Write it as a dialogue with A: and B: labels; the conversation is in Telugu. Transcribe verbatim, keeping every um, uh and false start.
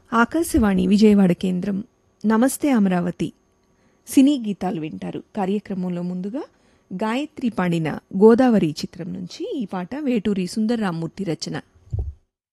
A: ఆకాశవాణి విజయవాడ కేంద్రం. నమస్తే అమరావతి సినీ గీతాలు వింటారు. కార్యక్రమంలో ముందుగా గాయత్రి పాడిన గోదావరి చిత్రం నుంచి ఈ పాట వేటూరి సుందర్రామ్మూర్తి రచన.